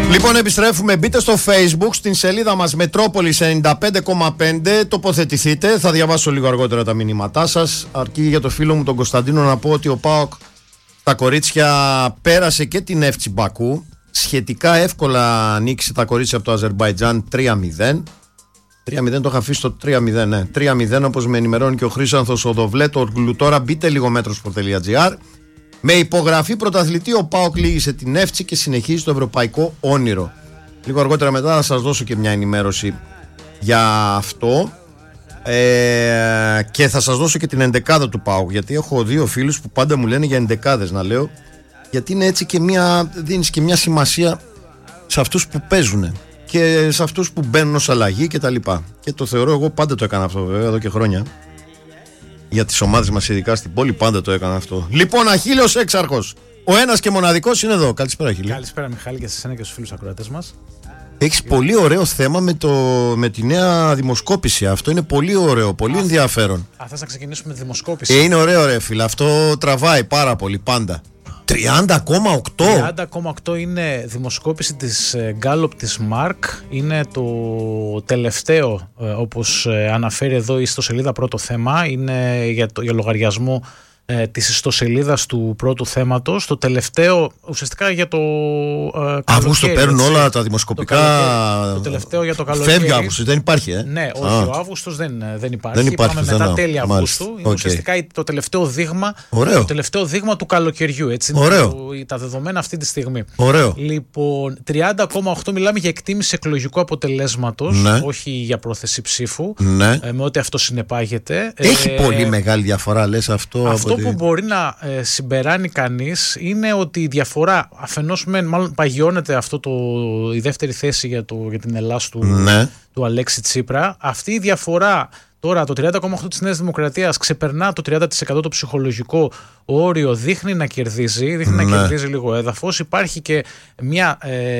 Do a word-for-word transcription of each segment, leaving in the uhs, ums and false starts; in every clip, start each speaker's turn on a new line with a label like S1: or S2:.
S1: Λοιπόν, επιστρέφουμε. Μπείτε στο Facebook, στην σελίδα μας Μετρόπολης ενενήντα πέντε κόμμα πέντε. Τοποθετηθείτε. Θα διαβάσω λίγο αργότερα τα μηνύματά σας. Αρκεί για το φίλο μου τον Κωνσταντίνο να πω ότι ο ΠΑΟΚ τα κορίτσια πέρασε και την Έφτσι Μπακού. Σχετικά εύκολα νίκησε τα κορίτσια από το Αζερμπαϊτζάν τρία μηδέν. τρία μηδέν το είχα αφήσει στο τρία μηδέν, ναι. τρία μηδέν, όπως με ενημερώνει και ο Χρύσανθος Οδοβλέτογλου. Τώρα μπείτε λίγο μέτρος τελεία τζι άρ. Με υπογραφή πρωταθλητή ο ΠΑΟΚ λύγησε την Έφτσι και συνεχίζει το ευρωπαϊκό όνειρο. Λίγο αργότερα μετά θα σας δώσω και μια ενημέρωση για αυτό. Ε, και θα σας δώσω και την εντεκάδα του ΠΑΟΚ, γιατί έχω δύο φίλους που πάντα μου λένε για εντεκάδες να λέω, γιατί είναι έτσι και μια, δίνεις και μια σημασία σε αυτούς που παίζουν και σε αυτούς που μπαίνουν ως αλλαγή και τα λοιπά. Και το θεωρώ, εγώ πάντα το έκανα αυτό βέβαια εδώ και χρόνια, για τις ομάδες μας ειδικά στην πόλη πάντα το έκανα αυτό. Λοιπόν, Αχίλιος Έξαρχος, ο ένας και μοναδικός είναι εδώ. Καλησπέρα, Αχίλη.
S2: Καλησπέρα, Μιχάλη, και σε εσένα και στους φίλους ακροατές μας.
S1: Έχεις πολύ ωραίο θέμα με, το, με τη νέα δημοσκόπηση. Αυτό είναι πολύ ωραίο, πολύ α, ενδιαφέρον.
S2: Α, θες να ξεκινήσουμε με τη δημοσκόπηση.
S1: Ε, είναι ωραίο, ρε φίλε. Αυτό τραβάει πάρα πολύ πάντα. τριάντα κόμμα οκτώ
S2: τριάντα κόμμα οκτώ είναι δημοσκόπηση της Gallup της Mark. Είναι το τελευταίο, όπως αναφέρει εδώ η ιστοσελίδα πρώτο θέμα. Είναι για, το, για λογαριασμό ε, της ιστοσελίδας του πρώτου θέματος. Το τελευταίο ουσιαστικά για το ε,
S1: Αύγουστο παίρνουν όλα τα δημοσκοπικά.
S2: Το, το τελευταίο για το καλοκαίρι.
S1: Φεύγει Αύγουστο, δεν υπάρχει, ε.
S2: Ναι, όχι, Α. ο Αύγουστος δεν, δεν υπάρχει.
S1: Δεν υπάρχει.
S2: Πάμε μετά τέλη Αυγούστου. Είναι
S1: okay.
S2: ουσιαστικά το τελευταίο δείγμα, το τελευταίο δείγμα του καλοκαιριού. Έτσι,
S1: Ωραίο.
S2: Το, τα δεδομένα αυτή τη στιγμή.
S1: Ωραίο.
S2: Λοιπόν, τριάντα κόμμα οκτώ μιλάμε για εκτίμηση εκλογικού αποτελέσματος,
S1: ναι.
S2: όχι για πρόθεση ψήφου.
S1: Ναι.
S2: Ε, με ό,τι αυτό συνεπάγεται.
S1: Έχει ε, πολύ
S2: ε,
S1: μεγάλη διαφορά, λες αυτό.
S2: Αυτό
S1: από
S2: που
S1: τη...
S2: μπορεί να ε, συμπεράνει κανείς είναι ότι η διαφορά αφενός μεν, μάλλον παγιώνεται αυτό το, η δεύτερη θέση για, το, για την Ελλάς του,
S1: ναι.
S2: του Αλέξη Τσίπρα. Αυτή η διαφορά τώρα, το τριάντα κόμμα οκτώ της Νέας Δημοκρατίας ξεπερνά το τριάντα τοις εκατό το ψυχολογικό όριο, δείχνει να κερδίζει, δείχνει ναι. να κερδίζει λίγο έδαφος. Υπάρχει και μια.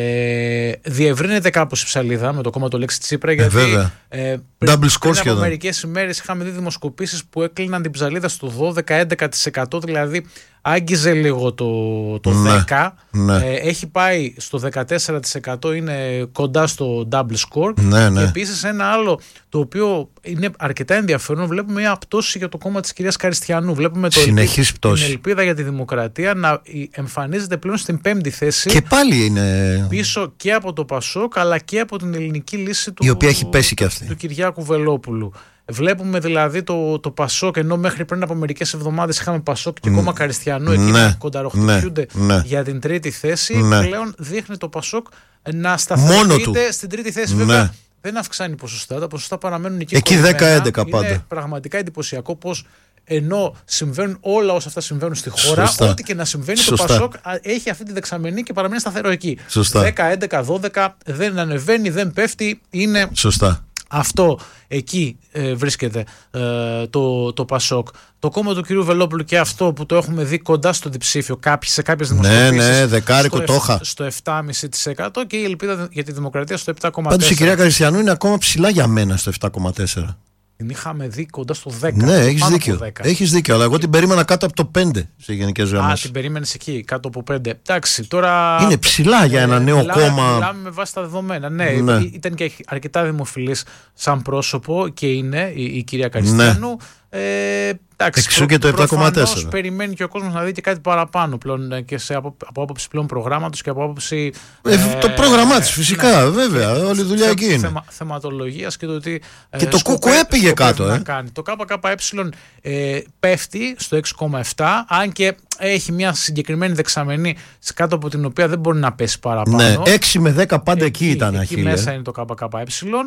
S2: Ε, διευρύνεται κάπως η ψαλίδα με το κόμμα του Αλέξη Τσίπρα. Γιατί
S1: ε,
S2: ε, πριν,
S1: πριν
S2: από μερικές ημέρες είχαμε δει δημοσκοπήσεις που έκλειναν την ψαλίδα στο δώδεκα με έντεκα τοις εκατό, δηλαδή άγγιζε λίγο το, το
S1: ναι,
S2: δέκα τοις εκατό.
S1: Ναι.
S2: Ε, έχει πάει στο δεκατέσσερα τοις εκατό, είναι κοντά στο double score.
S1: Ναι, ναι.
S2: Και επίσης ένα άλλο το οποίο είναι αρκετά ενδιαφέρον, βλέπουμε μια πτώση για το κόμμα της κυρίας Καριστιανού. Βλέπουμε το
S1: συνεχής πτώση.
S2: Την ελπίδα για τη δημοκρατία να εμφανίζεται πλέον στην πέμπτη θέση.
S1: Και πάλι είναι
S2: πίσω και από το Πασόκ αλλά και από την ελληνική λύση του,
S1: η οποία έχει πέσει και αυτή.
S2: του Κυριάκου Βελόπουλου. Βλέπουμε δηλαδή το, το Πασόκ, ενώ μέχρι πριν από μερικές εβδομάδες είχαμε Πασόκ και κόμμα Καριστιανού εκεί
S1: ναι,
S2: να κονταροχτυπιούνται
S1: ναι, ναι.
S2: για την τρίτη θέση.
S1: Ναι.
S2: Πλέον δείχνει το Πασόκ να σταθεροποιείται στην τρίτη θέση.
S1: Ναι.
S2: Βέβαια δεν αυξάνει ποσοστά, τα ποσοστά παραμένουν εκεί.
S1: Εκεί δέκα έντεκα πάντα.
S2: Είναι πραγματικά εντυπωσιακό πως ενώ συμβαίνουν όλα όσα αυτά συμβαίνουν στη χώρα,
S1: Σωστά.
S2: ό,τι και να συμβαίνει,
S1: Σωστά.
S2: το Πασόκ έχει αυτή τη δεξαμενή και παραμένει σταθερό εκεί.
S1: Σωστά.
S2: δέκα, έντεκα, δώδεκα δεν ανεβαίνει, δεν πέφτει. Είναι
S1: σωστά.
S2: Αυτό εκεί ε, βρίσκεται ε, το, το Πασόκ. Το κόμμα του κυρίου Βελόπουλου και αυτό που το έχουμε δει κοντά στο διψήφιο κάποιοι, σε κάποιες δημοσκοπήσεις.
S1: Ναι, ναι, δεκάρικο το είχα.
S2: Στο επτά κόμμα πέντε τοις εκατό και η ελπίδα για τη δημοκρατία στο επτά κόμμα τέσσερα τοις εκατό.
S1: Πάντως η κυρία Καριστιανού είναι ακόμα ψηλά για μένα στο επτά κόμμα τέσσερα τοις εκατό.
S2: Την είχαμε δει κοντά στο δέκα.
S1: Ναι, έχεις δίκιο. Έχεις δίκιο, αλλά εγώ την περίμενα κάτω από το πέντε σε γενικές γραμμές.
S2: Α, την περίμενες εκεί, κάτω από πέντε. Εντάξει, τώρα.
S1: Είναι ψηλά για ένα ε, νέο
S2: μιλάμε,
S1: κόμμα.
S2: Μιλάμε με βάση τα δεδομένα. Ναι,
S1: ναι.
S2: Ήταν και αρκετά δημοφιλής σαν πρόσωπο και είναι η, η κυρία Καριστιανού. Ναι. Ε, εντάξει,
S1: εξού και το επτά κόμμα τέσσερα.
S2: Προφανώς περιμένει και ο κόσμος να δει και κάτι παραπάνω πλέον και σε, από, από άποψη πλέον προγράμματος και από άποψη.
S1: Ε, ε, το πρόγραμμά της φυσικά, ναι, βέβαια. Και, όλη η δουλειά εκεί είναι. Θεμα,
S2: θεματολογίας και το τι.
S1: Και ε, το ΚΚΕ έπηγε κάτω.
S2: Να
S1: Ε.
S2: κάνει. Το ΚΚΕ ε, πέφτει στο έξι κόμμα επτά, αν και έχει μια συγκεκριμένη δεξαμενή κάτω από την οποία δεν μπορεί να πέσει παραπάνω.
S1: Ναι, έξι με δέκα πάντα εκεί, εκεί ήταν.
S2: Εκεί μέσα είναι το ΚΚΕ.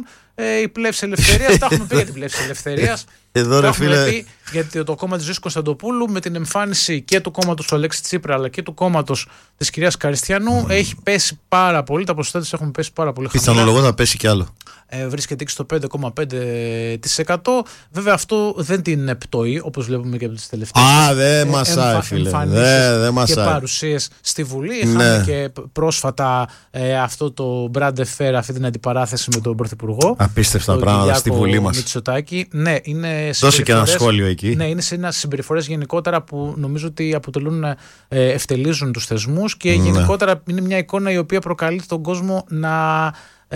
S2: Ε, η πλεύση ελευθερίας, τα έχουμε πει για την πλεύση ελευθερίας.
S1: Εδώ ρε φίλε.
S2: Πει, γιατί το κόμμα της Ζωής Κωνσταντοπούλου με την εμφάνιση και του κόμματος του Αλέξη Τσίπρα αλλά και του κόμματος της κυρίας Καριστιανού mm. έχει πέσει πάρα πολύ. Τα ποσοστά της έχουν πέσει πάρα πολύ χαμηλά.
S1: Πιθανολογώ θα πέσει κι άλλο.
S2: ε, βρίσκεται στο πέντε κόμμα πέντε τοις εκατό. Βέβαια αυτό δεν την πτωεί, όπως βλέπουμε και από τις τελευταίες
S1: Α, δεν μασάει, φίλε.
S2: Και παρουσίες στη Βουλή. Είχαμε ναι. και πρόσφατα ε, αυτό το brand affair, αυτή την αντιπαράθεση με τον Πρωθυπουργό.
S1: Απίστευτα πράγματα στη Βουλή μας.
S2: Μητσοτάκη. Ναι, είναι
S1: δώσε και ένα σχόλιο εκεί.
S2: Ναι, είναι σε ένα συμπεριφορές γενικότερα που νομίζω ότι αποτελούν, ε, ευτελίζουν τους θεσμούς και ναι. γενικότερα είναι μια εικόνα η οποία προκαλεί τον κόσμο να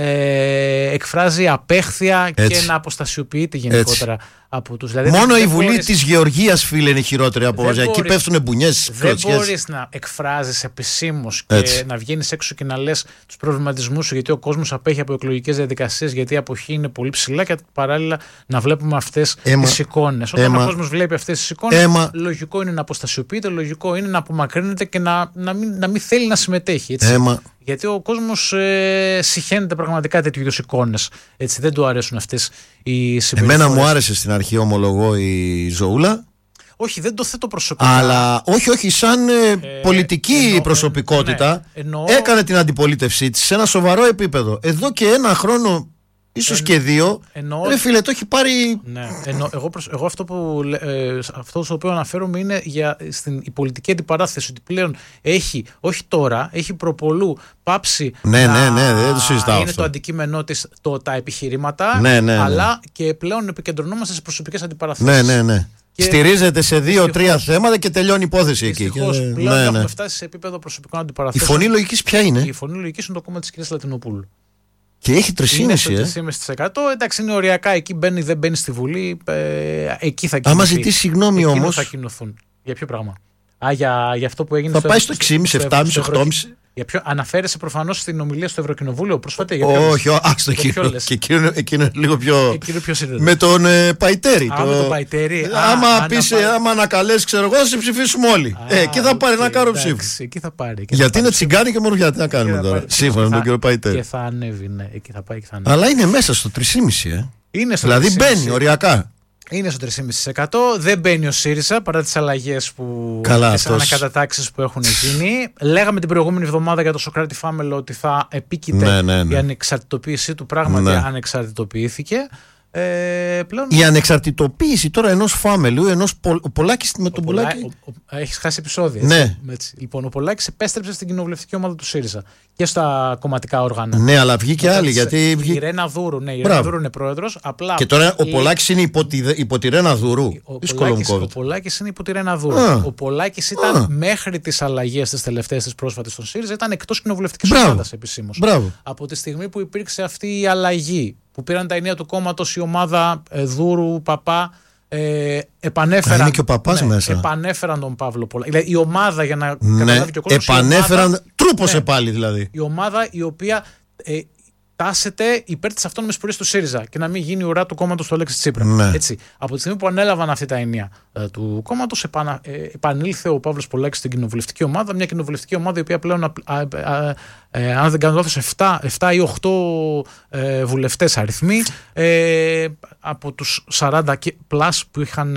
S2: ε, εκφράζει απέχθεια έτσι. Και να αποστασιοποιείται γενικότερα έτσι. Από τους. Δηλαδή,
S1: μόνο η Βουλή
S2: μπορείς... της
S1: Γεωργίας, φίλε, είναι χειρότερη από όλα. Εκεί πέφτουν μπουνιές.
S2: Δεν μπορείς να εκφράζεις επισήμως και έτσι. Να βγαίνεις έξω και να λες τους προβληματισμούς σου, γιατί ο κόσμος απέχει από εκλογικές διαδικασίες, γιατί η αποχή είναι πολύ ψηλά, και παράλληλα να βλέπουμε αυτές τις εικόνες. Όταν Έμα. ο κόσμος βλέπει αυτές τις εικόνες, Έμα. λογικό είναι να αποστασιοποιείται, λογικό είναι να απομακρύνεται και να, να, μην, να μην θέλει να συμμετέχει. Έτσι. Γιατί ο κόσμος ε, συχαίνεται πραγματικά τέτοιου είδους εικόνες. Έτσι, δεν του αρέσουν αυτές οι συμπεριφορές.
S1: Εμένα μου άρεσε στην αρχή, ομολογώ, η Ζωούλα.
S2: Όχι, δεν το θέτω προσωπικά.
S1: Αλλά όχι, όχι, σαν ε, πολιτική εννο, προσωπικότητα ναι, εννοώ... έκανε την αντιπολίτευσή της σε ένα σοβαρό επίπεδο. Εδώ και ένα χρόνο, ίσως εν, και δύο, εννοώ... ρε φίλε, το έχει πάρει...
S2: Ναι, εννοώ, εγώ, προσ... εγώ αυτό, που, ε, αυτό στο οποίο αναφέρομαι είναι για στην, η πολιτική αντιπαράθεση, ότι πλέον έχει, όχι τώρα, έχει προπολού πάψει
S1: ναι,
S2: να
S1: ναι, ναι, δεν το συζητάω
S2: είναι
S1: αυτό.
S2: Το αντικείμενό της το, τα επιχειρήματα,
S1: ναι, ναι, ναι.
S2: αλλά και πλέον επικεντρωνόμαστε σε προσωπικές αντιπαραθέσεις.
S1: Ναι, ναι, ναι. Και στηρίζεται σε δύο-τρία θέματα και τελειώνει η υπόθεση εκεί.
S2: Δυστυχώς, πλέον ναι, έχουμε ναι. φτάσει σε επίπεδο προσωπικών αντιπαραθέσεων.
S1: Η φωνή λογικής ποια είναι?
S2: Η φωνή λογικής είναι το κόμμα της κυρίας Λατινοπούλου.
S1: Και έχει τρία κόμμα πέντε τοις εκατό.
S2: Είναι στο τρία κόμμα πέντε τοις εκατό. Εντάξει, είναι οριακά. Εκεί μπαίνει, δεν μπαίνει στη Βουλή. Ε, εκεί θα κοινωθεί.
S1: Άμα ζητήσει συγγνώμη όμως.
S2: θα κοινωθούν. Για ποιο πράγμα? Α, για, για αυτό που έγινε.
S1: Θα στο πάει στο έξι κόμμα πέντε, επτά κόμμα πέντε, οκτώ κόμμα πέντε.
S2: Για ποιο αναφέρεσαι προφανώς στην ομιλία στο Ευρωκοινοβούλιο πρόσφατα?
S1: Όχι, άστο εκείνο. Και εκείνο, εκείνο είναι λίγο πιο.
S2: Εκείνο ποιος είναι?
S1: Με τον ε, Παϊτέρη.
S2: Α,
S1: το...
S2: με τον Παϊτέρη.
S1: Άμα, α, πεις, ανα... άμα ανακαλέσει, ξέρω εγώ, θα σε ψηφίσουμε όλοι. Α, ε, εκεί θα okay, πάρει ένα κάρο ψήφου.
S2: Εκεί θα πάρει.
S1: Γιατί είναι τσιγκάνι και μόνο γιατί να κάνουμε τώρα. Σύμφωνα με τον κύριο Παϊτέρη.
S2: Και θα ανέβει, ναι. Εκεί θα πάει και θα ανέβει.
S1: Αλλά είναι μέσα στο τρία κόμμα πέντε.
S2: Είναι στο
S1: δηλαδή μπαίνει οριακά.
S2: Είναι στο τρία κόμμα πέντε τοις εκατό. Δεν μπαίνει ο ΣΥΡΙΖΑ παρά τις αλλαγές που.
S1: Καλά,
S2: τις ανακατατάξεις που έχουν γίνει. Λέγαμε την προηγούμενη εβδομάδα για το Σωκράτη Φάμελο ότι θα επίκειται ναι, ναι, ναι. η ανεξαρτητοποίησή του. Πράγματι ναι. ανεξαρτητοποιήθηκε. Ε, πλέον...
S1: Η ανεξαρτητοποίηση τώρα ενός Φάμελου, ενός Πο... ο Πολάκης με τον
S2: Πολά...
S1: Πολάκη.
S2: Έχεις χάσει επεισόδια. Έτσι.
S1: Ναι.
S2: Έτσι. Λοιπόν, ο Πολάκης επέστρεψε στην κοινοβουλευτική ομάδα του ΣΥΡΙΖΑ και στα κομματικά όργανα.
S1: Ναι, αλλά βγήκε άλλη. Γιατί...
S2: Η Ρένα Δούρου, ναι, η Ρένα Δούρου είναι πρόεδρος. Απλά
S1: και τώρα ο Πολάκης είναι υπό τη, υπό τη Ρένα Δούρου.
S2: Ο Πολάκης, ο Πολάκης είναι υπό τη Ρένα Δούρου. Α. Ο Πολάκης ήταν Α. μέχρι τις αλλαγές τις τελευταίες της πρόσφατης στον ΣΥΡΙΖΑ, ήταν εκτός κοινοβουλευτικής ομάδας επισήμως. Από τη στιγμή που υπήρξε αυτή η αλλαγή, που πήραν τα ενία του κόμματος η ομάδα ε, Δούρου, Παπά, ε, επανέφεραν,
S1: είναι και ο Παπάς
S2: ναι,
S1: μέσα.
S2: επανέφεραν τον Παύλο Πολάκη. Δηλαδή η ομάδα, για να
S1: ναι,
S2: καταλάβει και ο κόσμος,
S1: επανέφεραν,
S2: ομάδα,
S1: τρούπωσε
S2: ναι,
S1: πάλι δηλαδή.
S2: Η ομάδα η οποία ε, τάσεται υπέρ της αυτόνομης πορείας του ΣΥΡΙΖΑ και να μην γίνει ουρά του κόμματος του Αλέξη Τσίπρα. Ναι. Έτσι, από τη στιγμή που ανέλαβαν αυτή τα ενία ε, του κόμματος, επανα, ε, επανήλθε ο Παύλος Πολάκης στην κοινοβουλευτική ομάδα, μια κοινοβουλευτική ομάδα η οποία πλέον, α, α, α, ε, αν δεν κάνω λάθος, επτά ή οκτώ ε, βουλευτές αριθμοί ε, από τους σαράντα πλάς που είχαν.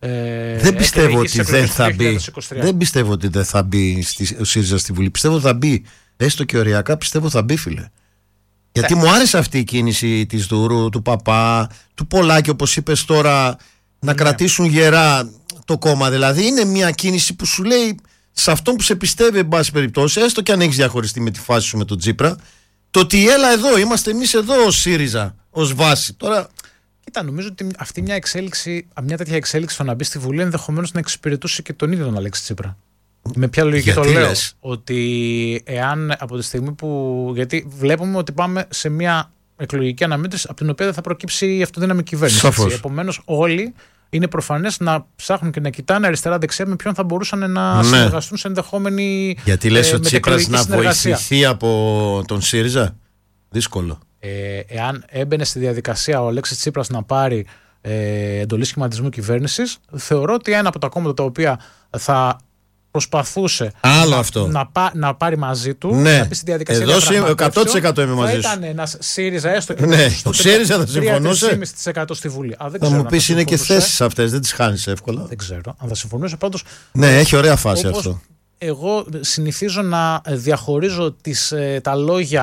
S2: Ε,
S1: δεν πιστεύω ότι δεν θα μπει. Δεν πιστεύω ότι δεν θα μπει στη, ο ΣΥΡΙΖΑ στη Βουλή. Πιστεύω θα μπει. Έστω και οριακά πιστεύω θα μπει, φίλε. Γιατί μου άρεσε αυτή η κίνηση της Δούρου, του Παπά, του Πολάκη, όπως είπες τώρα, να ναι. κρατήσουν γερά το κόμμα. Δηλαδή είναι μια κίνηση που σου λέει σε αυτόν που σε πιστεύει, εν πάση περιπτώσει, έστω και αν έχεις διαχωριστεί με τη φάση σου με τον Τσίπρα, το ότι έλα εδώ, είμαστε εμείς εδώ ως ΣΥΡΙΖΑ, ως βάση. Τώρα...
S2: Κοίτα, νομίζω ότι αυτή μια εξέλιξη, μια τέτοια εξέλιξη το να μπει στη Βουλή ενδεχομένως να εξυπηρετούσε και τον ίδιο τον Αλέξη Τσίπρα. Με ποια λογική γιατί το λέω? Λες? Ότι εάν από τη στιγμή που. Γιατί βλέπουμε ότι πάμε σε μια εκλογική αναμέτρηση από την οποία δεν θα προκύψει η αυτοδύναμη κυβέρνηση. Επομένως, όλοι είναι προφανές να ψάχνουν και να κοιτάνε αριστερά-δεξιά με ποιον θα μπορούσαν να ναι. συνεργαστούν σε ενδεχόμενη.
S1: Γιατί λες ε, ο Τσίπρας να βοηθηθεί από τον ΣΥΡΙΖΑ? Δύσκολο.
S2: Ε, εάν έμπαινε στη διαδικασία ο Αλέξης Τσίπρας να πάρει ε, εντολή σχηματισμού κυβέρνησης, θεωρώ ότι ένα από τα κόμματα τα οποία θα προσπαθούσε
S1: άλλο
S2: να,
S1: αυτό.
S2: Να, πά, να πάρει μαζί του
S1: ναι.
S2: να πει στη διαδικασία
S1: εδώ εκατό τοις εκατό είμαι μαζί σου.
S2: Θα ήταν ένας ΣΥΡΙΖΑ έστω και
S1: ναι. ο ΣΥΡΙΖΑ θα συμφωνούσε
S2: τρία κόμμα πέντε τοις εκατό στη Βουλή. Α, δεν
S1: θα μου πεις είναι και θέσεις αυτές, δεν τις χάνεις εύκολα.
S2: Δεν ξέρω αν θα συμφωνούσε πάντως.
S1: Ναι, έχει ωραία φάση αυτό.
S2: Εγώ συνηθίζω να διαχωρίζω τις, τα λόγια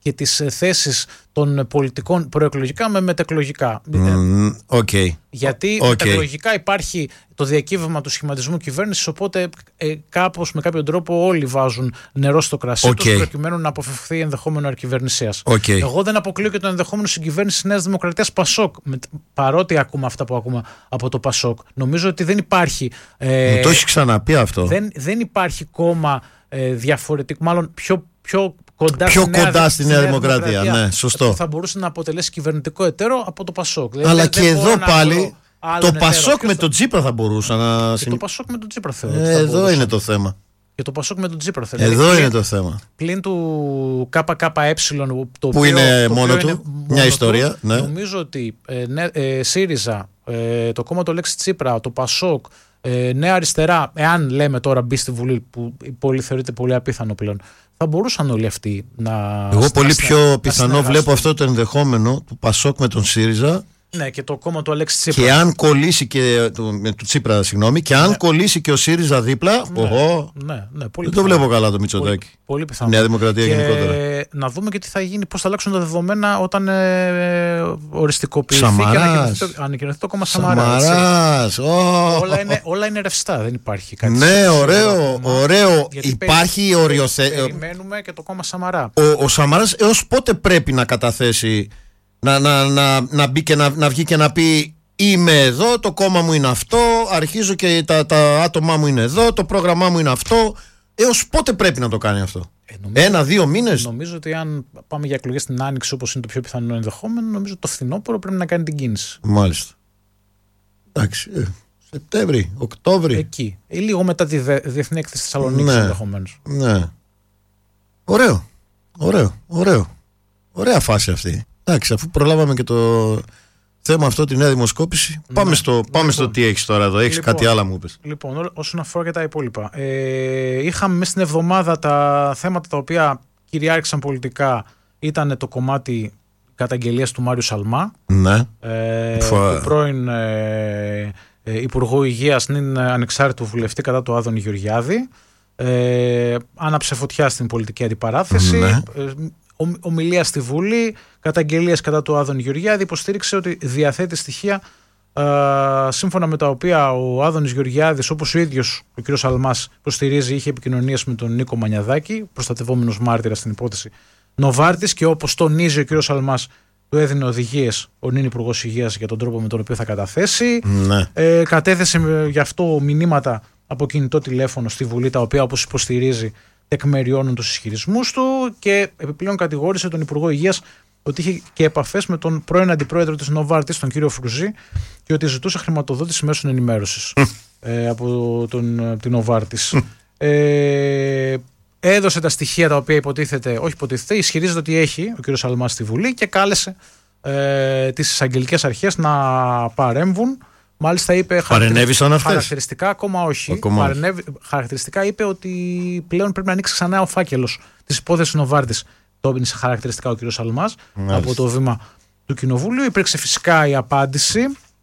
S2: και τις θέσεις των πολιτικών προεκλογικά με μετεκλογικά.
S1: Mm, okay.
S2: Γιατί okay. μετεκλογικά υπάρχει το διακύβευμα του σχηματισμού κυβέρνησης, οπότε ε, κάπως με κάποιο τρόπο όλοι βάζουν νερό στο κρασί okay. τους προκειμένου να αποφευχθεί ενδεχόμενο αρκυβερνησίας.
S1: Okay.
S2: Εγώ δεν αποκλείω και το ενδεχόμενο συγκυβέρνησης Νέας Δημοκρατίας Πασόκ, παρότι ακούμε αυτά που ακούμε από το Πασόκ. Νομίζω ότι δεν υπάρχει. Ε,
S1: Μου το έχει ξαναπεί αυτό.
S2: Δεν, δεν υπάρχει κόμμα ε, διαφορετικό, μάλλον πιο. πιο Κοντά
S1: πιο
S2: στη
S1: κοντά
S2: νέα,
S1: στη Νέα Δημοκρατία, Δημοκρατία, ναι, σωστό.
S2: Θα μπορούσε να αποτελέσει κυβερνητικό εταίρο από το Πασόκ.
S1: Αλλά δηλαδή, και εδώ πάλι το Πασόκ με
S2: θα...
S1: τον Τσίπρα θα μπορούσε να.
S2: Και το Πασόκ με τον Τσίπρα θεωρώ.
S1: Ε, εδώ μπορούσε. Είναι το θέμα.
S2: Και το Πασόκ με τον Τσίπρα θεωρώ.
S1: Εδώ δηλαδή, είναι το θέμα.
S2: Πλην του ΚΚΕ, το
S1: που
S2: οποίο,
S1: είναι
S2: το
S1: μόνο
S2: οποίο
S1: του,
S2: είναι
S1: μια
S2: μόνο
S1: ιστορία.
S2: Του,
S1: ναι.
S2: Νομίζω ότι ε, ναι, ε, ΣΥΡΙΖΑ, ε, το κόμμα του Αλέξη Τσίπρα, το Πασόκ, ε, Νέα Αριστερά, εάν λέμε τώρα μπει στη Βουλή, που πολύ θεωρείται πολύ απίθανο πλέον, θα μπορούσαν όλοι αυτοί να.
S1: Εγώ πολύ
S2: να,
S1: πιο
S2: να
S1: πιθανό βλέπω αυτό το ενδεχόμενο του Πασόκ με τον ΣΥΡΙΖΑ.
S2: Ναι, και το κόμμα του Αλέξη Τσίπρα.
S1: Και αν κολλήσει και. Του, με του Τσίπρα, συγγνώμη, και αν ναι. κολλήσει και ο ΣΥΡΙΖΑ δίπλα.
S2: Ναι,
S1: οχο,
S2: ναι, ναι, πολύ
S1: δεν το βλέπω καλά το Μητσοτάκη.
S2: Πολύ, πολύ πιθανό.
S1: Νέα Δημοκρατία
S2: και
S1: γενικότερα.
S2: Να δούμε και τι θα γίνει, πώς θα αλλάξουν τα δεδομένα όταν ε, οριστικοποιηθεί
S1: Σαμαράς.
S2: και ανακοινωθεί το, ανακοινωθεί το κόμμα Σαμαράς.
S1: Σαμαράς. Oh.
S2: Όλα, είναι, όλα είναι ρευστά, δεν υπάρχει κάτι.
S1: Ναι, ωραίο. ωραίο. Υπάρχει οριοθέτηση.
S2: Περιμένουμε και το κόμμα Σαμαρά.
S1: Ο, ο Σαμαράς έως πότε πρέπει να καταθέσει. Να, να, να, να, μπει και να, να βγει και να πει είμαι εδώ, το κόμμα μου είναι αυτό, αρχίζω και τα, τα άτομά μου είναι εδώ, το πρόγραμμά μου είναι αυτό. Έως πότε πρέπει να το κάνει αυτό? Ε, νομίζω, Ένα, δύο μήνες.
S2: Νομίζω ότι αν πάμε για εκλογές στην Άνοιξη, όπως είναι το πιο πιθανό ενδεχόμενο, νομίζω το φθινόπωρο πρέπει να κάνει την κίνηση.
S1: Μάλιστα. Εντάξει. Ε, Σεπτέμβρη, Οκτώβρη.
S2: Εκεί. Ή λίγο μετά τη δε, Διεθνή Έκθεση Θεσσαλονίκης
S1: ναι,
S2: ενδεχομένως.
S1: Ναι. Ωραίο. Ωραίο. Ωραίο. Ωραία φάση αυτή. Εντάξει, αφού προλάβαμε και το θέμα αυτό, τη νέα δημοσκόπηση, ναι. πάμε, στο, πάμε λοιπόν, στο τι έχεις τώρα εδώ. Έχεις λοιπόν, κάτι άλλο μου είπες.
S2: Λοιπόν, όσον αφορά και τα υπόλοιπα. Ε, είχαμε μέσα στην εβδομάδα τα θέματα τα οποία κυριάρχησαν πολιτικά. Ήταν το κομμάτι καταγγελίας του Μάριου Σαλμά, ναι. ε, του πρώην ε, ε, Υπουργού Υγείας, νυν ανεξάρτητου βουλευτή κατά του Άδωνη Γεωργιάδη. Ε, άναψε φωτιά στην πολιτική αντιπαράθεση. Ναι. Ε, ομιλία στη Βουλή, καταγγελίες κατά του Άδωνη Γεωργιάδη, υποστήριξε ότι διαθέτει στοιχεία α, σύμφωνα με τα οποία ο Άδωνης Γεωργιάδης, όπως ο ίδιος ο κ. Σαλμάς υποστηρίζει, είχε επικοινωνίες με τον Νίκο Μανιαδάκη, προστατευόμενος μάρτυρας στην υπόθεση Νοβάρτης, και όπως τονίζει ο κ. Σαλμάς, του έδινε οδηγίες ο νυν Υπουργός Υγείας για τον τρόπο με τον οποίο θα καταθέσει. Ναι. Ε, κατέθεσε γι' αυτό μηνύματα από κινητό τηλέφωνο στη Βουλή, τα οποία, όπως υποστηρίζει, τεκμεριώνουν τους ισχυρισμούς του, και επιπλέον κατηγόρησε τον Υπουργό Υγείας ότι είχε και επαφές με τον πρώην αντιπρόεδρο της Νοβάρτης, τον κύριο Φρουζή, και ότι ζητούσε χρηματοδότηση μέσων ενημέρωσης ε, από τον, την Νοβάρτης. ε, έδωσε τα στοιχεία τα οποία υποτίθεται, όχι υποτίθεται, ισχυρίζεται ότι έχει ο κύριος Σαλμάς στη Βουλή, και κάλεσε ε, τις εισαγγελικές αρχές να παρέμβουν. Μάλιστα είπε
S1: χαρακτηριστικά,
S2: χαρακτηριστικά ακόμα όχι. Παρενέβη, χαρακτηριστικά είπε ότι πλέον πρέπει να ανοίξει ξανά ο φάκελος της υπόθεσης Νοβάρτης. Το έμπαινε χαρακτηριστικά ο κ. Σαλμάς από το βήμα του Κοινοβούλιο. Υπήρξε φυσικά η απάντηση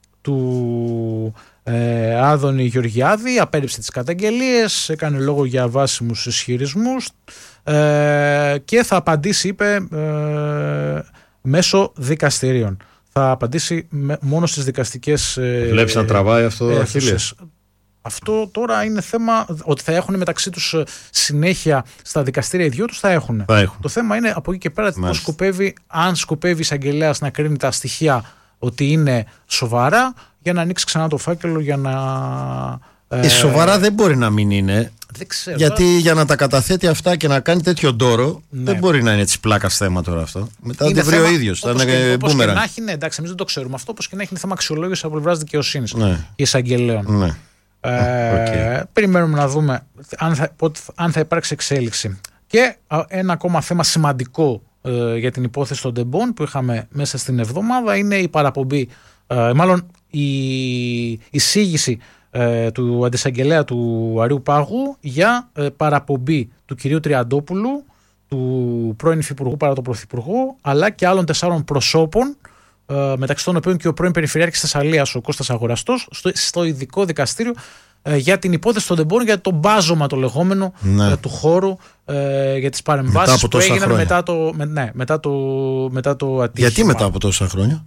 S2: του ε, Άδωνη Γεωργιάδη, απέρριψε τις καταγγελίες, έκανε λόγο για βάσιμους ισχυρισμούς ε, και θα απαντήσει, είπε, ε, μέσω δικαστηρίων. Θα απαντήσει με, μόνο στις δικαστικές ε,
S1: Βλέπεις να τραβάει αυτό
S2: ε,
S1: Αχίλles.
S2: Αυτό τώρα είναι θέμα, ότι θα έχουν μεταξύ τους συνέχεια στα δικαστήρια οι δυο τους, θα έχουν.
S1: θα έχουν.
S2: Το θέμα είναι από εκεί και πέρα πώς σκοπεύει, αν σκοπεύει η εισαγγελέας να κρίνει τα στοιχεία ότι είναι σοβαρά, για να ανοίξει ξανά το φάκελο, για να...
S1: Ε, ε, σοβαρά δεν μπορεί να μην είναι.
S2: Δεν ξέρω.
S1: Γιατί για να τα καταθέτει αυτά και να κάνει τέτοιο ντόρο, ναι, δεν μπορεί να είναι της πλάκας θέμα τώρα αυτό. Μετά δεν βρει ο ίδιος.
S2: Όπως και, όπως και να έχει, ναι, εντάξει, εμείς δεν το ξέρουμε αυτό. Όπως και να έχει, είναι θέμα αξιολόγηση από πλευράς δικαιοσύνης, ναι, εισαγγελέων. Ναι. Ε, okay. Περιμένουμε να δούμε αν θα, αν θα υπάρξει εξέλιξη. Και ένα ακόμα θέμα σημαντικό ε, για την υπόθεση των Ντεμπών που είχαμε μέσα στην εβδομάδα είναι η παραπομπή, ε, μάλλον η εισήγηση ε, του αντισαγγελέα του Αριού Πάγου για ε, παραπομπή του κυρίου Τριαντόπουλου, του πρώην υφυπουργού παρά τον πρωθυπουργό, αλλά και άλλων τεσσάρων προσώπων, μεταξύ των οποίων και ο πρώην Περιφερειάρχης Θεσσαλίας, ο Κώστας Αγοραστός, στο, στο ειδικό δικαστήριο ε, για την υπόθεση των τεμπών, για το μπάζωμα το λεγόμενο
S1: ναι.
S2: ε, του χώρου, ε, για τις παρεμβάσεις που έγιναν μετά το, με, ναι, μετά, το, μετά το ατύχημα.
S1: Γιατί μετά από τόσα χρόνια?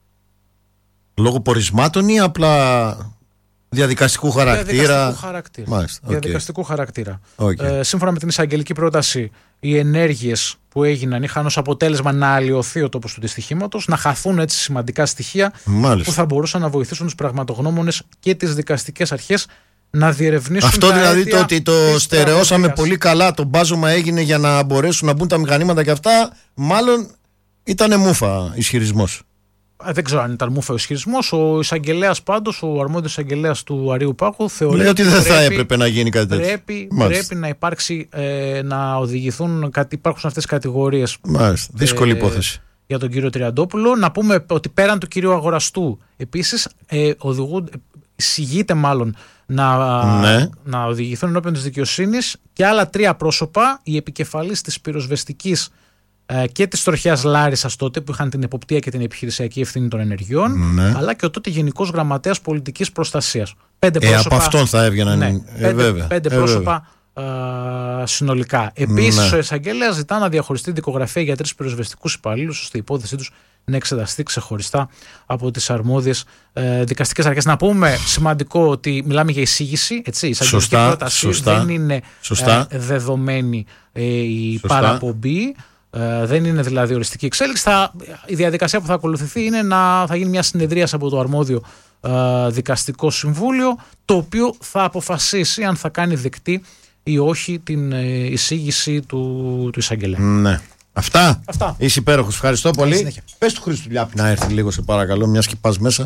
S1: Λόγω πορισμάτων ή απλά διαδικαστικού χαρακτήρα?
S2: Διαδικαστικού χαρακτήρα.
S1: Μάλιστα, okay.
S2: Διαδικαστικού χαρακτήρα.
S1: Okay.
S2: Ε, σύμφωνα με την εισαγγελική πρόταση, οι ενέργειες που έγιναν είχαν ως αποτέλεσμα να αλλοιωθεί ο τόπος του δυστυχήματος, να χαθούν έτσι σημαντικά στοιχεία
S1: Μάλιστα.
S2: που θα μπορούσαν να βοηθήσουν τους πραγματογνώμονες και τις δικαστικές αρχές να διερευνήσουν.
S1: Αυτό
S2: τα
S1: δηλαδή
S2: αίτια
S1: το ότι το στερεώσαμε πολύ καλά, το μπάζωμα έγινε για να μπορέσουν να μπουν τα μηχανήματα και αυτά, μάλλον ήταν μούφα ισχυρισμός.
S2: Δεν ξέρω αν ήταν μούφα ο ισχυρισμός. Ο εισαγγελέας πάντως, ο αρμόδιος εισαγγελέας του Αρείου Πάγου, θεωρεί
S1: λέει ότι δεν
S2: πρέπει,
S1: θα έπρεπε να γίνει κάτι τέτοιο.
S2: Πρέπει, πρέπει να υπάρξει, ε, να οδηγηθούν, υπάρχουν αυτές τις κατηγορίες.
S1: Μάλιστα. Δύσκολη ε, υπόθεση.
S2: Για τον κύριο Τριαντόπουλο. Να πούμε ότι πέραν του κυρίου Αγοραστού, επίσης, ε, οδηγούν, εισηγείται μάλλον να,
S1: ναι.
S2: να οδηγηθούν ενώπιον της δικαιοσύνης και άλλα τρία πρόσωπα, η επικεφαλής της πυροσβεστικής και της τροχιάς Λάρισσας τότε που είχαν την εποπτεία και την επιχειρησιακή ευθύνη των ενεργειών, ναι. αλλά και ο τότε Γενικός Γραμματέας Πολιτικής Προστασίας. Πέντε
S1: ε,
S2: πρόσωπα,
S1: από αυτόν θα έβγαιναν.
S2: Ναι,
S1: ε,
S2: πέντε,
S1: βέβαια,
S2: πέντε
S1: ε,
S2: πρόσωπα ε, συνολικά. Επίσης, ναι. ο εισαγγελέας ζητά να διαχωριστεί δικογραφία για τρεις πυροσβεστικούς υπαλλήλους, ώστε η υπόθεσή τους να εξεταστεί ξεχωριστά από τις αρμόδιες ε, δικαστικές αρχές. Να πούμε σημαντικό ότι μιλάμε για εισήγηση, έτσι, η εισαγγελική πρόταση
S1: σωστά,
S2: δεν είναι ε, δεδομένη ε, η σωστά. παραπομπή. Ε, δεν είναι δηλαδή οριστική εξέλιξη. Θα, η διαδικασία που θα ακολουθηθεί είναι να θα γίνει μια συνεδρίαση από το αρμόδιο ε, δικαστικό συμβούλιο, το οποίο θα αποφασίσει αν θα κάνει δεκτή ή όχι την ε, εισήγηση του, του εισαγγελέα.
S1: Ναι. Αυτά.
S2: Αυτά.
S1: Είσαι υπέροχος. Ευχαριστώ πολύ. Πες του Χρήστου Λιάπη να έρθει λίγο, σε παρακαλώ, μιας και πας μέσα.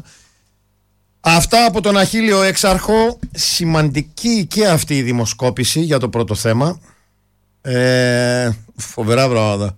S1: Αυτά από τον Αχίλιο Έξαρχο. Σημαντική και αυτή η δημοσκόπηση για το πρώτο θέμα. Ε, φοβερά πράγματα.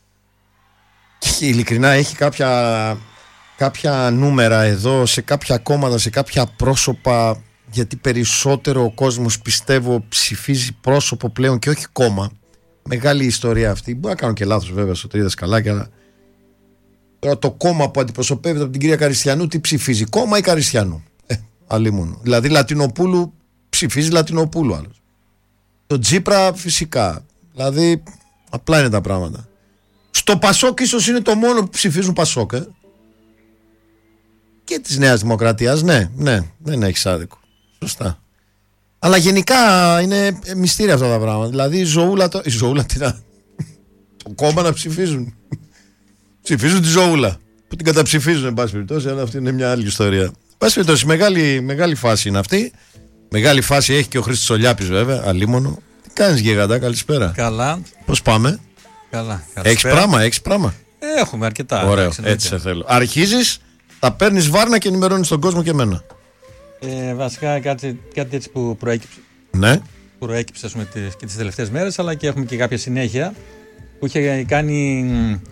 S1: Και ειλικρινά έχει κάποια, κάποια νούμερα εδώ, σε κάποια κόμματα, σε κάποια πρόσωπα, γιατί περισσότερο ο κόσμος, πιστεύω, ψηφίζει πρόσωπο πλέον και όχι κόμμα. Μεγάλη ιστορία αυτή. Μπορεί να κάνω και λάθος βέβαια στο τρίδες καλάκι, αλλά τώρα το κόμμα που αντιπροσωπεύεται από την κυρία Καριστιανού, τι ψηφίζει, κόμμα ή Καριστιανού? Ε, αλλήμον. Δηλαδή Λατινοπούλου ψηφίζει Λατινοπούλου άλλος. Το Τζίπρα φυσικά. Δηλαδή απλά είναι τα πράγματα. Στο Πασόκ ίσως είναι το μόνο που ψηφίζουν Πασόκ, ε. Και της Νέας Δημοκρατίας, ναι, ναι, δεν έχεις άδικο. Σωστά. Αλλά γενικά είναι μυστήρια αυτά τα πράγματα. Δηλαδή η Ζωούλα, το... η Ζωούλα τι να... το κόμμα να ψηφίζουν. Ψηφίζουν τη Ζωούλα. Που την καταψηφίζουν, εν πάση περιπτώσει, αλλά αυτή είναι μια άλλη ιστορία. Εν πάση περιπτώσει, μεγάλη, μεγάλη φάση είναι αυτή. Μεγάλη φάση έχει και ο Χρήστος Ολιάπης, βέβαια, αλίμονο. Τι κάνεις, γίγαντα, καλησπέρα.
S3: Καλά.
S1: Πώς πάμε?
S3: Καλά.
S1: Έχεις πράγμα, έχεις πράγμα.
S3: Έχουμε αρκετά.
S1: Ωραίο, εντάξει, έτσι σε θέλω. Αρχίζεις, θα παίρνεις βάρνα και ενημερώνεις τον κόσμο και εμένα.
S3: Ε, βασικά κάτι, κάτι έτσι που προέκυψε.
S1: Ναι.
S3: Προέκυψε, ας πούμε, και τις τελευταίες μέρες, αλλά και έχουμε και κάποια συνέχεια που είχε κάνει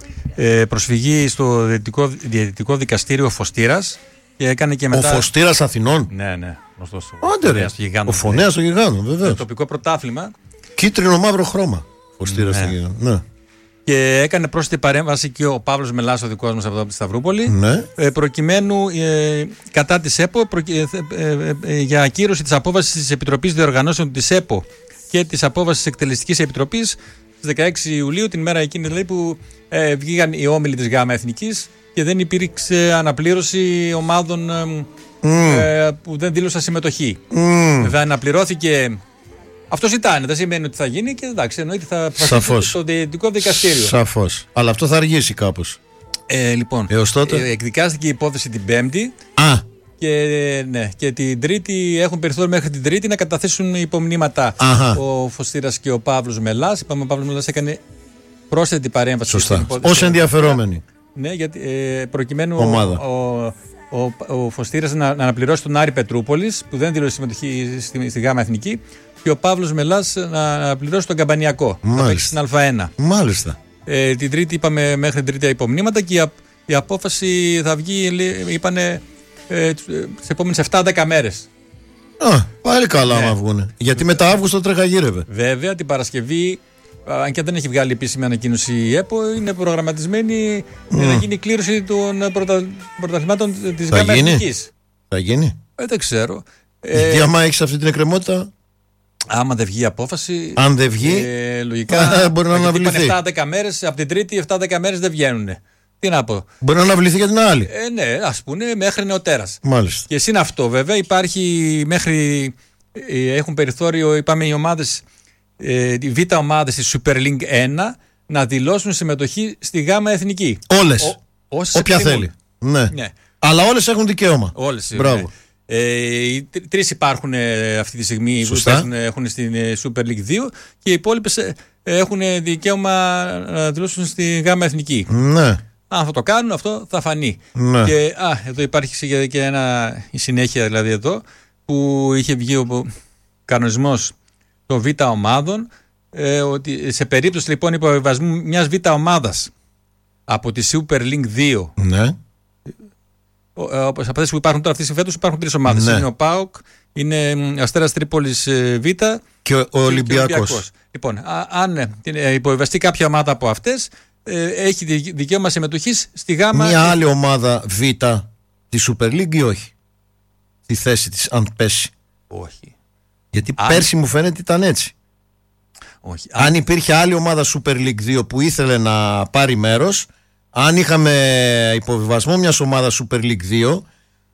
S3: ε, προσφυγή στο Διαιτητικό, Διαιτητικό Δικαστήριο Φωστήρας και έκανε και μετά.
S1: Ο Φωστήρας Αθηνών.
S3: Ναι, ναι.
S1: Άντε ρε. Ο Φωνέας στο Γιγάντο, βεβαίως.
S3: Το τοπικό πρωτάθλημα.
S1: Κίτρινο μαύρο χρώμα. Φωστήρας στο Γιγάντο. Ναι.
S3: Και έκανε πρόσθετη παρέμβαση και ο Παύλος Μελάς, ο δικός μας από εδώ τη Σταυρούπολη,
S1: ναι.
S3: ε, προκειμένου ε, κατά της ΕΠΟ προ, ε, ε, ε, για ακύρωση της απόβασης της Επιτροπής Διοργανώσεων της ΕΠΟ και της απόβασης της Εκτελεστικής Επιτροπής στις δεκαέξι Ιουλίου, την μέρα εκείνη δηλαδή που ε, βγήκαν οι όμιλοι της ΓΑΜΑ Εθνικής και δεν υπήρξε αναπλήρωση ομάδων ε, mm. ε, που δεν δήλωσαν συμμετοχή.
S1: Mm.
S3: Βέβαια αναπληρώθηκε. Αυτό ήταν, δεν σημαίνει ότι θα γίνει και εντάξει, εννοείται θα αποφασίσει το Διαιτητικό Δικαστήριο.
S1: Σαφώς. Αλλά αυτό θα αργήσει κάπως.
S3: Ε, λοιπόν,
S1: έως τότε.
S3: Ε, εκδικάστηκε η υπόθεση την Πέμπτη.
S1: Α.
S3: Και, ναι, και την Τρίτη έχουν περιθώριο μέχρι την Τρίτη να καταθέσουν υπομνήματα.
S1: Αχα.
S3: Ο Φωστήρας και ο Παύλος Μελάς. Είπαμε, ο Παύλος Μελάς έκανε πρόσθετη παρέμβαση.
S1: Σωστά. Ως ενδιαφερόμενοι.
S3: Ναι, γιατί ε, προκειμένου
S1: ομάδα.
S3: ο, ο, ο, ο Φωστήρας να, να αναπληρώσει τον Άρη Πετρούπολης, που δεν δήλωσε συμμετοχή στη, στη ΓΑΜΑ Εθνική, και ο Παύλος Μελάς να αναπληρώσει τον Καμπανιακό. Να παίξει στην Α1.
S1: Μάλιστα.
S3: Ε, την Τρίτη είπαμε μέχρι την Τρίτη υπομνήματα και η, η απόφαση θα βγει, είπανε, ε, τις επόμενες επτά δέκα μέρες.
S1: Α, πάλι καλά
S3: ναι.
S1: άμα βγούνε. Γιατί μετά Αύγουστο τρέχα γύρευε.
S3: Βέβαια την Παρασκευή, αν και δεν έχει βγάλει επίσημη ανακοίνωση η ΕΠΟ, είναι προγραμματισμένη mm. να γίνει η κλήρωση των πρωτα... πρωταθλημάτων της ΓΑΜΑ Εθνικής.
S1: Θα γίνει.
S3: Ε, δεν ξέρω.
S1: Γιατί άμα έχεις αυτή την εκκρεμότητα.
S3: Άμα δεν βγει η απόφαση.
S1: Αν δεν βγει.
S3: Ε, λογικά.
S1: Μπορεί να αναβληθεί.
S3: εφτά δέκα μέρες, από την Τρίτη εφτά δέκα μέρες δεν βγαίνουν. Τι να πω.
S1: Μπορεί να αναβληθεί για την άλλη.
S3: Ε, ναι, ας πούμε μέχρι νεοτέρας.
S1: Μάλιστα.
S3: Και συν αυτό βέβαια υπάρχει μέχρι. Ε, έχουν περιθώριο, είπαμε οι ομάδες, ε, οι β' ομάδες της Super League ένα να δηλώσουν συμμετοχή στη Γ' Εθνική.
S1: Όλες.
S3: Ο,
S1: όποια θέλει. Ναι.
S3: ναι.
S1: Αλλά όλες έχουν δικαίωμα.
S3: Όλες.
S1: Μπράβο.
S3: Ναι. Ε, τρεις υπάρχουν ε, αυτή τη στιγμή που έχουν, έχουν στην ε, Super League δύο και οι υπόλοιπες ε, έχουν δικαίωμα να δηλώσουν στη Γ' Εθνική.
S1: Ναι.
S3: Αν θα το κάνουν αυτό θα φανεί.
S1: Ναι.
S3: Και α, εδώ υπάρχει και ένα, η συνέχεια δηλαδή εδώ που είχε βγει ο κανονισμός των Β' ομάδων ε, ότι σε περίπτωση λοιπόν υποβιβασμού μιας Β' ομάδας από τη Super League δύο.
S1: Ναι.
S3: Όπως από αυτές που υπάρχουν τώρα, αυτές φέτος υπάρχουν τρεις ομάδες.
S1: Ναι.
S3: Είναι ο ΠΑΟΚ, είναι Αστέρας Τρίπολης Β
S1: και ο Ολυμπιακός.
S3: Λοιπόν, α, αν υποβιβαστεί κάποια ομάδα από αυτές, ε, έχει δικαίωμα συμμετοχής στη Γ'.
S1: Μια άλλη ομάδα Β τη Super League ή όχι. Τη θέση της, αν πέσει.
S3: Όχι.
S1: Γιατί
S3: αν...
S1: πέρσι μου φαίνεται ήταν έτσι.
S3: Όχι.
S1: Αν... αν υπήρχε άλλη ομάδα Super League δύο που ήθελε να πάρει μέρος, αν είχαμε υποβιβασμό μιας ομάδας Super League δύο,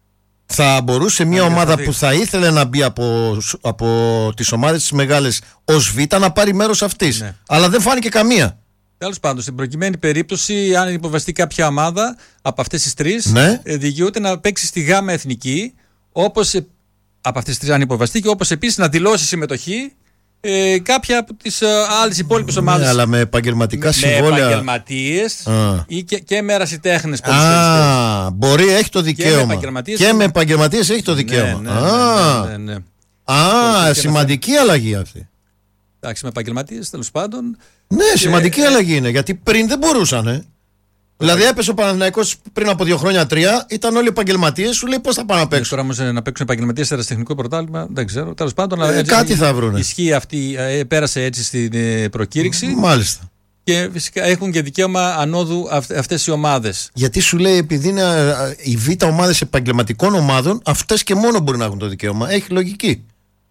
S1: θα μπορούσε μια
S3: αν
S1: ομάδα που θα ήθελε να μπει από, από τις ομάδες τις μεγάλες ως Β να πάρει μέρος αυτής. Ναι. Αλλά δεν φάνηκε καμία.
S3: Τέλος πάντων, στην προκειμένη περίπτωση, αν υποβαστεί κάποια ομάδα από αυτές τις τρεις,
S1: ναι.
S3: δικαιούται να παίξει στη Γ' Εθνική, όπως από αυτές τις τρεις αν υποβαστεί, και όπως επίσης να δηλώσει συμμετοχή ε, κάποια από τις ε, άλλες υπόλοιπες ομάδες.
S1: Ναι, αλλά με επαγγελματικά
S3: με,
S1: συμβόλαια.
S3: Με επαγγελματίες ή και, και με ερασιτέχνες.
S1: Α, μπορεί, έχει το δικαίωμα. Και με επαγγελματίες έχει το δικαίωμα.
S3: Ναι, ναι, ναι, ναι, ναι, ναι.
S1: Α, α σημαντική αλλαγή αυτή.
S3: Εντάξει, με επαγγελματίες τέλος πάντων.
S1: Ναι, και... σημαντική αλλαγή είναι, γιατί πριν δεν μπορούσαν. Ε. Δηλαδή έπεσε ο Παναθηναϊκός πριν από δύο χρόνια, τρία, ήταν όλοι επαγγελματίες, σου λέει πώς θα πάνε να παίξουν.
S3: Τώρα όμως να παίξουν επαγγελματίες σε αεραστεχνικό πρωτάθλημα, δεν ξέρω. Τέλος πάντων,
S1: ε,
S3: έτσι,
S1: κάτι θα βρούνε.
S3: Ισχύει αυτή, ε, πέρασε έτσι στην ε, προκήρυξη.
S1: Μάλιστα.
S3: Και φυσικά έχουν και δικαίωμα ανόδου αυ, αυτές οι ομάδες.
S1: Γιατί σου λέει, επειδή είναι οι Β' ομάδες επαγγελματικών ομάδων, αυτές και μόνο μπορεί να έχουν το δικαίωμα. Έχει λογική.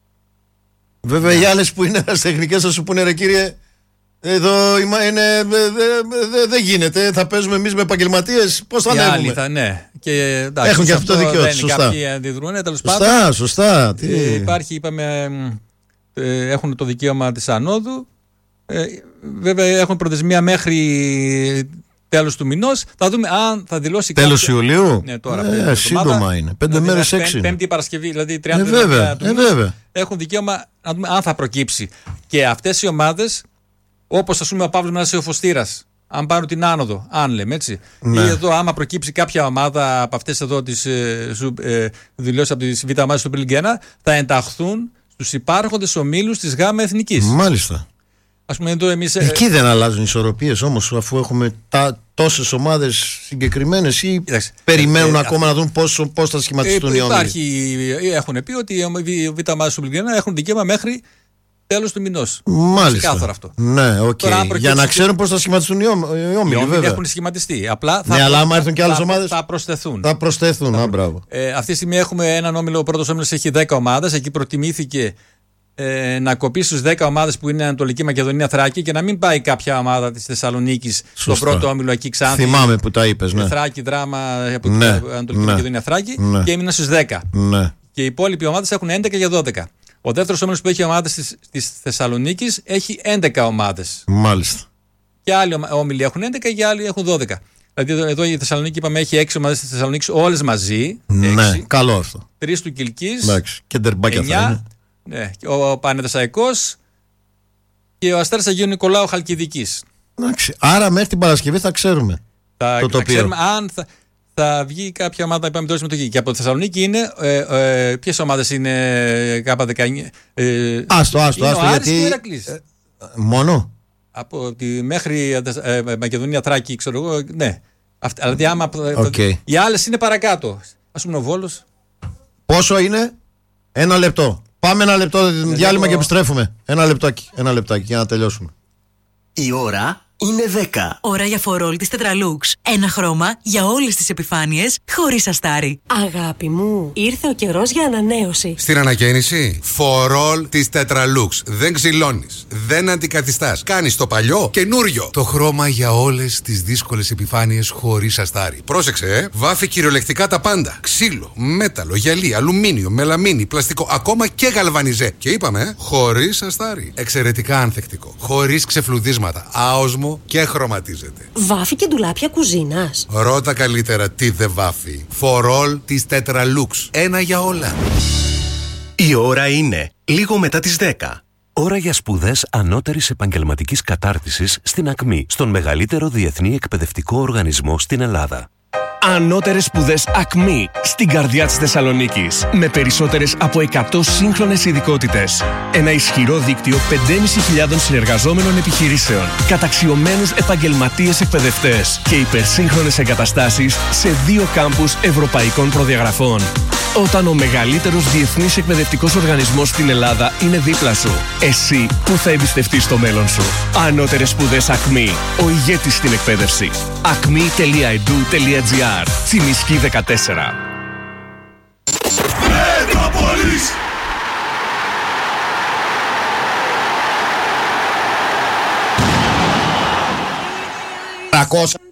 S1: Βέβαια, yeah. οι άλλες που είναι αεραστεχνικές θα σου πούνε, ρε κύριε. Εδώ είναι, δεν δε, δε γίνεται. Θα παίζουμε εμείς με επαγγελματίες. Πώς θα ανέβουμε.
S3: Θα, ναι. Και, εντάξει,
S1: έχουν και αυτό το δικαίωμα.
S3: Σωστά. Κάποιοι αντιδρούν. Τέλος
S1: σωστά,
S3: πάντων,
S1: σωστά. Τι...
S3: Ε, υπάρχει, είπαμε, ε, έχουν το δικαίωμα της ανόδου. Ε, βέβαια, έχουν προθεσμία μέχρι τέλος του μηνός. Θα δούμε αν θα δηλώσει.
S1: Τέλος
S3: κάποιο...
S1: Ιουλίου.
S3: Ναι, τώρα.
S1: Ε, σύντομα είναι. Πέντε δηλαδή, μέρες έξι.
S3: Πέμπτη Παρασκευή, δηλαδή τριάντα
S1: ε, βέβαια,
S3: του
S1: ε, βέβαια.
S3: Έχουν δικαίωμα να δούμε αν θα προκύψει. Και αυτές οι ομάδες, όπως ας πούμε ο Παύλος Μενάς ή ο Φωστήρας, αν πάρουν την άνοδο, αν λέμε έτσι, ναι. ή εδώ άμα προκύψει κάποια ομάδα από αυτές εδώ τις ε, ε, δηλώσεις από τις Β' ομάδες του Super League ένα, θα ενταχθούν στους υπάρχοντες ομίλους της Γ' Εθνικής.
S1: Μάλιστα.
S3: Ας πούμε, εδώ εμείς,
S1: εκεί δεν αλλάζουν οι ισορροπίες όμως, αφού έχουμε τα, τόσες ομάδες συγκεκριμένες, ή εντάξει, περιμένουν ε, ακόμα ε, να δουν πώς, πώς θα σχηματιστούν ε, οι όμιλοι.
S3: Έχουν πει ότι οι Β' ομάδες του Super League ένα έχουν δικαίωμα μέχρι τέλος του μηνός.
S1: Μάλιστα.
S3: Κάθορα αυτό.
S1: Ναι, οκ. Okay. Για να ξέρουν πώς θα σχηματιστούν οι όμιλοι. Οι
S3: όμιλοι έχουν σχηματιστεί. Απλά θα,
S1: ναι, αλλά άμα έρθουν και άλλες
S3: θα,
S1: ομάδες.
S3: Θα προσθεθούν.
S1: Θα προσθεθούν. Θα... Α, μπράβο.
S3: Ε, αυτή τη στιγμή έχουμε έναν όμιλο. Ο πρώτος όμιλος έχει δέκα ομάδες. Εκεί προτιμήθηκε ε, να κοπεί στους δέκα ομάδες που είναι Ανατολική Μακεδονία, Θράκη, και να μην πάει κάποια ομάδα της Θεσσαλονίκης στο πρώτο όμιλο εκεί Ξάνθη.
S1: Θυμάμαι που τα είπες. Ναι.
S3: Θράκη, Δράμα, από
S1: ναι,
S3: Ανατολική
S1: ναι,
S3: Μακεδονία, Θράκη.
S1: Ναι.
S3: Και έμειναν στους δέκα.
S1: Ναι.
S3: Και οι υπόλοιποι ομάδες έχουν έντεκα και δώδεκα. Ο δεύτερος όμιλος που έχει ομάδες της, της Θεσσαλονίκης έχει έντεκα ομάδες.
S1: Μάλιστα.
S3: Και άλλοι όμιλοι έχουν έντεκα και άλλοι έχουν δώδεκα. Δηλαδή εδώ η Θεσσαλονίκη, είπαμε, έχει έξι ομάδες της Θεσσαλονίκης όλες μαζί.
S1: Ναι,
S3: έξι.
S1: καλό αυτό.
S3: Τρεις του Κιλκής.
S1: Εντάξει, και ντερμπάκια θα είναι.
S3: Ναι, ο Πανεδεσσαϊκός και ο Αστέρας Αγίου Νικολάου Χαλκιδικής.
S1: Εντάξει, άρα μέχρι την Παρασκευή θα ξέρουμε.
S3: Θα,
S1: το
S3: θα ξέρουμε αν θα, θα βγει κάποια ομάδα, είπαμε τώρα συμμετοχή. Και από τη Θεσσαλονίκη είναι. Ε, ε, ποιες ομάδες είναι κάπα δεκαεννιά. Ε,
S1: άστο, άστο,
S3: είναι
S1: άστο.
S3: Ο
S1: γιατί...
S3: Άρης και ο Ηρακλής.
S1: Ε, μόνο.
S3: Από τη μέχρι ε, Μακεδονία, Θράκη, ξέρω εγώ. Ναι. Αυτή, δηλαδή, άμα,
S1: okay.
S3: οι άλλες είναι παρακάτω. Ας πούμε ο Βόλος.
S1: Πόσο είναι? Ένα λεπτό. Πάμε ένα λεπτό διάλειμμα και επιστρέφουμε. Ένα λεπτάκι, ένα λεπτάκι για να τελειώσουμε.
S4: Η ώρα είναι δέκα.
S5: Ώρα για φορόλ της Tetralux. Ένα χρώμα για όλες τις επιφάνειες, χωρίς αστάρι.
S6: Αγάπη μου, ήρθε ο καιρός για ανανέωση.
S7: Στην ανακαίνιση, φορόλ της Tetralux. Δεν ξυλώνεις, δεν αντικαθιστάς. Κάνεις το παλιό καινούριο. Το χρώμα για όλες τις δύσκολες επιφάνειες χωρίς αστάρι. Πρόσεξε, ε. Βάφει κυριολεκτικά τα πάντα. Ξύλο, μέταλλο, γυαλί, αλουμίνιο, μελαμίνη, πλαστικό, ακόμα και γαλβανιζέ. Και είπαμε, ε, χωρίς αστάρι. Εξαιρετικά ανθεκτικό. Χωρίς ξεφλουδίσματα. Άοσμο και χρωματίζεται.
S6: Βάφει και ντουλάπια κουζίνας.
S7: Ρώτα καλύτερα τι δεν βάφει. Φορόλ της Tetralux. Ένα για όλα.
S4: Η ώρα είναι λίγο μετά τις δέκα. Ώρα για σπουδές ανώτερης επαγγελματικής κατάρτισης στην ΑΚΜΗ, στον μεγαλύτερο διεθνή εκπαιδευτικό οργανισμό στην Ελλάδα. Ανώτερες σπουδές ΑΚΜΗ, στην καρδιά της Θεσσαλονίκης, με περισσότερες από εκατό σύγχρονες ειδικότητες. Ένα ισχυρό δίκτυο πεντέμισι χιλιάδων συνεργαζόμενων επιχειρήσεων, καταξιωμένους επαγγελματίες εκπαιδευτές και υπερσύγχρονες εγκαταστάσεις σε δύο κάμπους ευρωπαϊκών προδιαγραφών. Όταν ο μεγαλύτερος διεθνής εκπαιδευτικός οργανισμός στην Ελλάδα είναι δίπλα σου, εσύ που θα εμπιστευτείς το μέλλον σου. Ανώτερες σπουδές ΑΚΜΗ, ο ηγέτης στην εκπαίδευση. ακμη τελεία e d u τελεία g r. Τσιμισκή δεκατέσσερα.
S1: τριακόσια